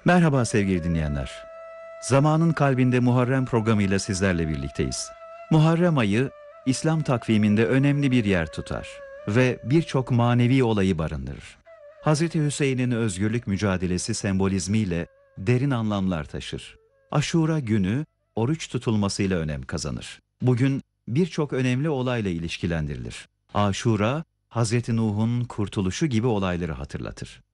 Merhaba sevgili dinleyenler. Zamanın Kalbinde Muharrem programıyla sizlerle birlikteyiz. Muharrem ayı İslam takviminde önemli bir yer tutar ve birçok manevi olayı barındırır. Hazreti Hüseyin'in özgürlük mücadelesi sembolizmiyle derin anlamlar taşır. Aşura günü oruç tutulmasıyla önem kazanır. Bugün birçok önemli olayla ilişkilendirilir. Aşura, Hazreti Nuh'un kurtuluşu gibi olayları hatırlatır.